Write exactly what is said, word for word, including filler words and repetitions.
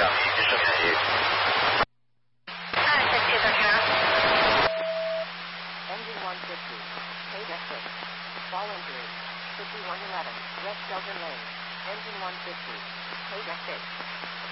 上已经剩下一个。 哎，再接到这儿。 Engine one fifty, paid exit. Fall injury, fifty-one eleven, West Delta Lane. Engine one fifty, paid exit.